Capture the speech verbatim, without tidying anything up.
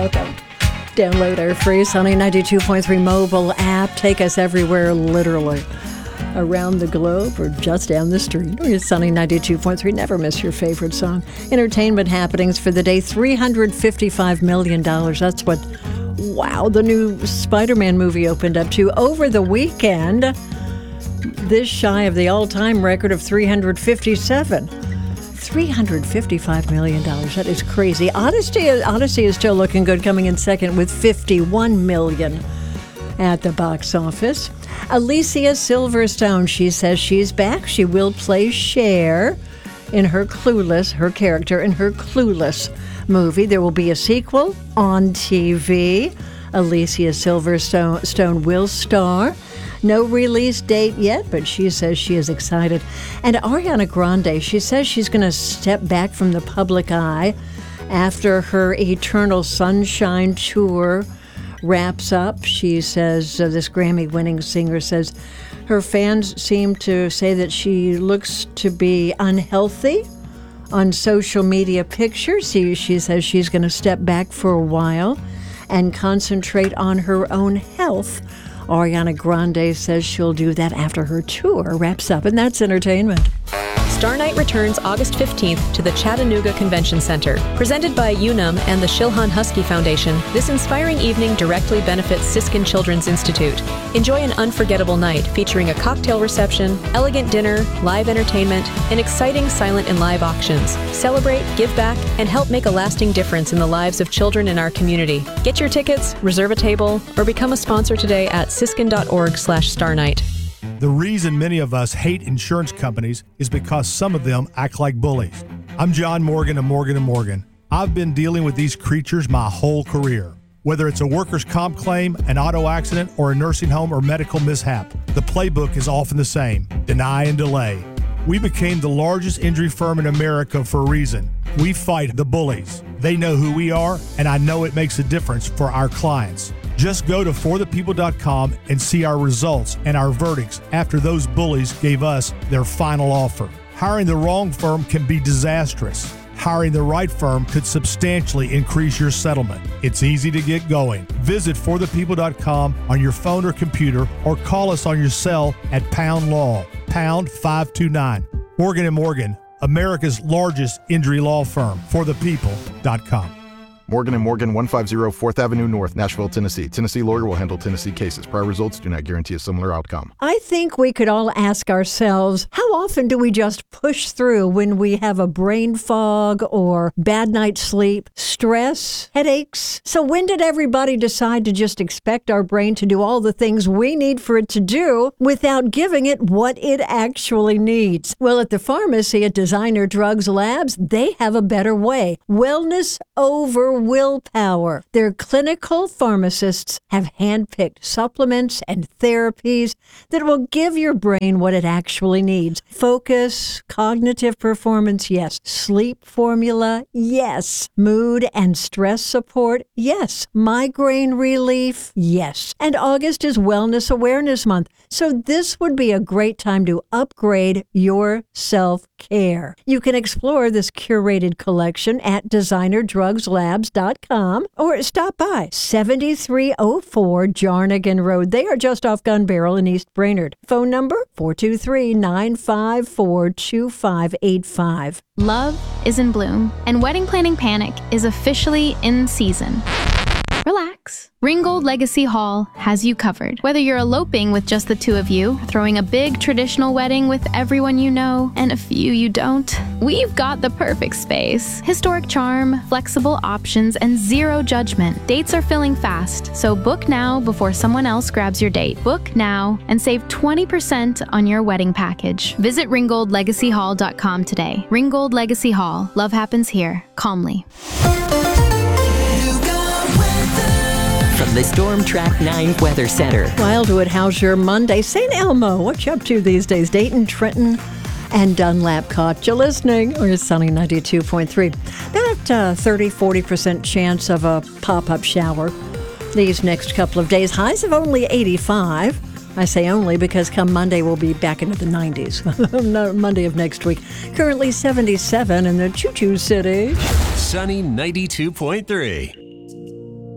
welcome. Download our free Sunny ninety-two point three mobile app. Take us everywhere, literally. Around the globe or just down the street. Or Sunny ninety-two point three. Never miss your favorite song. Entertainment happenings for the day, three hundred fifty-five million dollars. That's what, wow, the new Spider-Man movie opened up to over the weekend. This shy of the all-time record of three hundred fifty-seven. three hundred fifty-five million dollars. That is crazy. Odyssey, Odyssey is still looking good, coming in second with fifty-one million dollars at the box office. Alicia Silverstone, she says she's back. She will play Cher in her Clueless, her character in her Clueless movie. There will be a sequel on T V. Alicia Silverstone Stone will star. No release date yet, but she says she is excited. And Ariana Grande, she says she's going to step back from the public eye after her Eternal Sunshine tour wraps up. She says, uh, this Grammy-winning singer says, her fans seem to say that she looks to be unhealthy on social media pictures. She, she says she's going to step back for a while and concentrate on her own health. Ariana Grande says she'll do that after her tour wraps up, and that's entertainment. Star Night returns August fifteenth to the Chattanooga Convention Center. Presented by Unum and the Shilhan Husky Foundation, this inspiring evening directly benefits Siskin Children's Institute. Enjoy an unforgettable night featuring a cocktail reception, elegant dinner, live entertainment, and exciting silent and live auctions. Celebrate, give back, and help make a lasting difference in the lives of children in our community. Get your tickets, reserve a table, or become a sponsor today at siskin.org slash starnight. The reason many of us hate insurance companies is because some of them act like bullies. I'm John Morgan of Morgan and Morgan. I've been dealing with these creatures my whole career. Whether it's a workers' comp claim, an auto accident, or a nursing home or medical mishap, the playbook is often the same: deny and delay. We became the largest injury firm in America for a reason. We fight the bullies. They know who we are, and I know it makes a difference for our clients. Just go to for the people dot com and see our results and our verdicts after those bullies gave us their final offer. Hiring the wrong firm can be disastrous. Hiring the right firm could substantially increase your settlement. It's easy to get going. Visit for the people dot com on your phone or computer, or call us on your cell at Pound Law, pound five two nine. Morgan and Morgan, America's largest injury law firm. for the people dot com. Morgan and Morgan, one fifty fourth Avenue North, Nashville, Tennessee. Tennessee lawyer will handle Tennessee cases. Prior results do not guarantee a similar outcome. I think we could all ask ourselves, how often do we just push through when we have a brain fog or bad night's sleep, stress, headaches? So when did everybody decide to just expect our brain to do all the things we need for it to do without giving it what it actually needs? Well, at the pharmacy at Designer Drugs Labs, they have a better way. Wellness over willpower. Their clinical pharmacists have handpicked supplements and therapies that will give your brain what it actually needs. Focus, cognitive performance, yes. Sleep formula, yes. Mood and stress support, yes. Migraine relief, yes. And August is Wellness Awareness Month, so this would be a great time to upgrade your self-care. You can explore this curated collection at designer drugs labs dot com or stop by seventy-three oh four Jarnigan Road. They are just off Gun Barrel in East Brainerd. Phone number four two three, nine five four, two five eight five. Love is in bloom, and wedding planning panic is officially in season. Relax. Ringgold Legacy Hall has you covered. Whether you're eloping with just the two of you, throwing a big traditional wedding with everyone you know, and a few you don't, we've got the perfect space. Historic charm, flexible options, and zero judgment. Dates are filling fast, so book now before someone else grabs your date. Book now and save twenty percent on your wedding package. Visit ringgold legacy hall dot com today. Ringgold Legacy Hall. Love happens here. Calmly. From the Storm Track nine Weather Center. Wildwood, how's your Monday? Saint Elmo, what you up to these days? Dayton, Trenton, and Dunlap caught you listening. Or Sunny ninety-two point three. About uh, thirty to forty percent chance of a pop-up shower these next couple of days. Highs of only eighty-five. I say only because come Monday we'll be back into the nineties. Monday of next week. Currently seventy-seven in the Choo Choo City. Sunny ninety-two point three.